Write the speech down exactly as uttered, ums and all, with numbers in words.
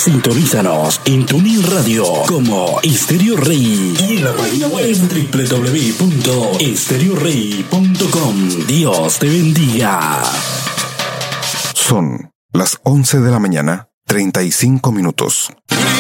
Sintonízanos en TuneIn Radio como Estéreo Rey y en la página web doble u doble u doble u punto estéreo rey punto com. Dios te bendiga. Son las once de la mañana, treinta y cinco minutos.